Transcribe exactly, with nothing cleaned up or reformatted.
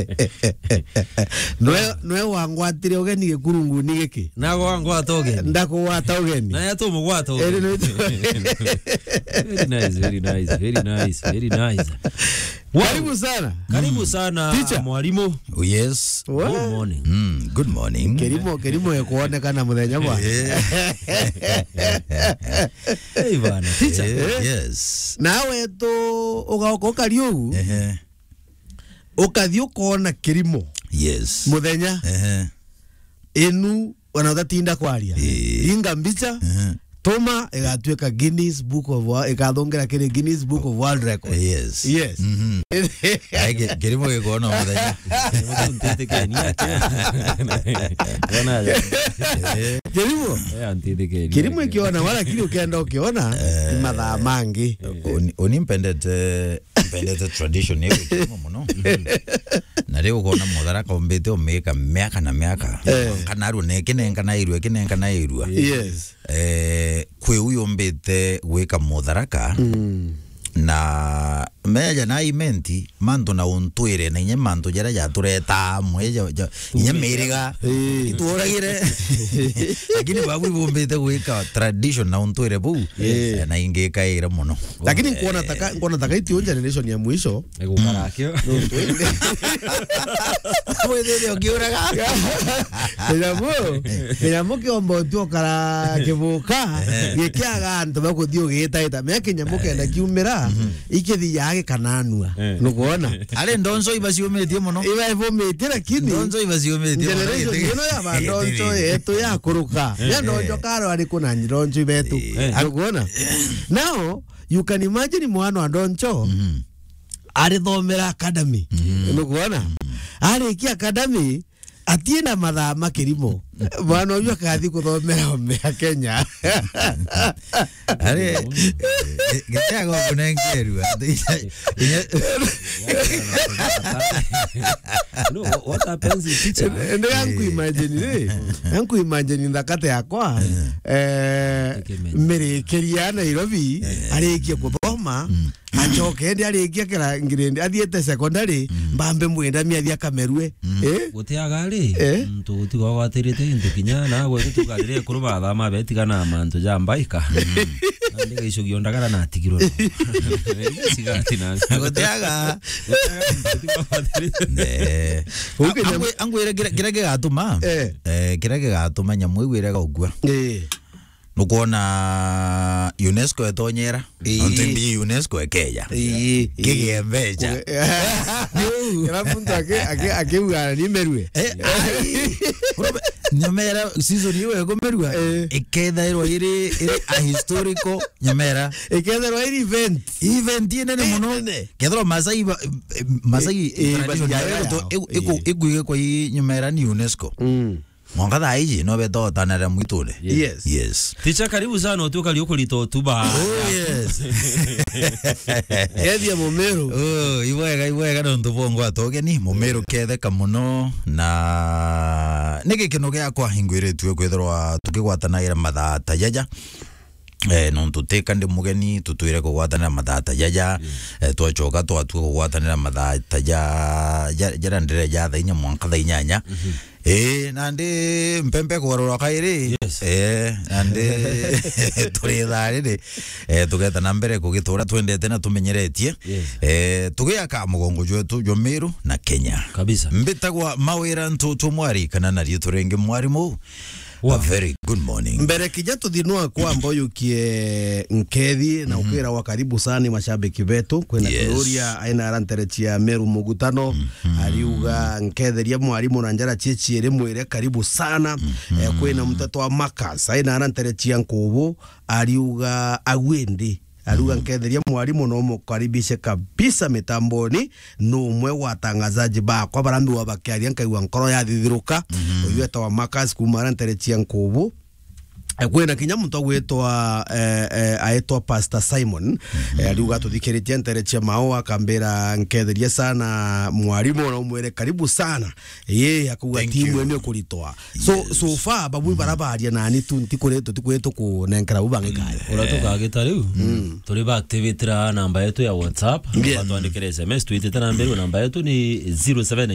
Noe noe wangwatire ogeni gekurungu ni giki. Nago wangwata ogeni. Ndako wata ogeni. Na yato mugwata ogeni. Very nice, very nice, very nice, very nice. Karibu sana. Karibu sana mwalimu. Oh yes. Good morning. Mm, good morning. Kerimo kerimo ya kuonekana muthenya bwa. Hey bana, teacher. Yes. Nawe to ugaokoka riu. Eh. Ukathio kona kerimo. Yes. Muthenya. Eh. Enu wanathatinda kwaria. Inga mbica. Toma egatueka Guinness Book of World ekathongera kire Guinness Book of World Records. Yes. Yes. Mhm. Ai kerimo gekona muthenya. Ntete kenia. Bana. Kerimo. Eh antete kenia. Kerimo ikiona wala kile ukienda ukiona ni mathaa mangi. Oni mpendete mpendete tradition yetu kerimo muno. Na leo kona muthara kombete omeka miaka na miaka. Kana ru ne kinenga na irwe kinenga na irwa. Yes. Eh kwe uyo mbete gwika mutharaka mm. na meja na imenti manto na untwire na nye manto jara ya tureta mweja nye meriga ituragire lakini babu bombete gwika tradition na untwire bu na ingeka ira muno lakini kuona taka kuona taka iti generation ya mwisho egukarakio mwede ogiuraga elamo elamo kiombo tu kara kibuka gikiaga antu bakuthio gita ita meke nyamuke na kiumira ikethi yake kananua nukuona ale ndonzo ibasiumetie muno iba ivometie lakini ndonzo ibasiumetie generation ino ya bandonzo yetu ya kuruka ya ndonzo karo ali kuna ndonzo ibetu nukuona now you can imagine mwana wa ndonzo arithomera academy nukuona ari ki academy atiena mathaa makirimo mwana uyu akathi kuthomera ome Kenya ari getago kunengerwa no what happens is teacher ndo yangu imagine eh yangu imagine ndakate yakwa eh merekeria Nairobi arikia kuthoma achoke ndi arikia kira ngirende athiete secondary mbambe mwenda miathia kamerue eh gutiaga ri mtu tigo gwatirite into kinya na gwe tukarire kuruba thama betigana mantu jambaika ndege icugio ndagara na tigiro sigati na gutiaga ne angwe angwe kirage gatuma eh kirage gatuma nyamwe gwiraga ugwa eh nukuona UNESCO etonyera ontimbi UNESCO ekeya kigembeja era punto ake ake ake ugara ni merue nyamera season hiyo ego merua ekeda ero ire ire a historical nyamera ekeda ero ire event event ine ne muno kedro masai masai ego ego ko nyamera ni UNESCO Mwanga daiji no beto tanara mwitule. Yes. Yes. Teacher karibu sana otuka liukulito tuba. Oh yes. Edia momero. Oh, iwega iwega ndo tubongo atoge ni momero kethe kamuno na nige kino gya kwa hingwire tuwe kwethorwa tukigwatanaira mathata jaja. Eh non tuteka ndi mugeni tutwire kugwatanira mathata jaja twachoka twatu kugwatanira mathata ja jara ndire ja thainya mwanka thainyanya eh nandi mpempe kwarora kairi eh nandi turi tharire eh tugeta na mbere kugitura twendete na tumenyeretie eh tugiaka mugongo jwetu Jomeru na Kenya kabisa mbitagwa mawira ntutu mwari kana nari turenge mwari mu. Wow. A very good morning. Mbere kija tuthinua kwa mboyo kie nkethi na ukira wa karibu sana mashabiki betu kwena Gloria aina aranterechia Meru mugutano aliuga nketheria mwarimu na njara chechi ere mwire karibu sana kwena mtoto wa Makas aina aranterechia Nkubu aliuga agwende aruga nketheria mwarimu no mukaribishe kabisa mitamboni no umwe watangazaji ba kwa barambi wa bakiaria nkaiwa nkoro ya thithiruka uyu eta wa Makas kumara nterechia Nkubu kwena kinya muntu agwetwa aetwa Pastor Simon aliuga tuthikiritie nterechia mao akambira nketheria sana mwarimu na umwere karibu sana ye akuga timu ene kulitoa so so far babu barabaria na ni tunti kureto tikureto ku nenkara ubangikaya uratoka gitariu turi ba activity ra namba yetu ya WhatsApp twandikire S M S tweet namba yetu ni zero seven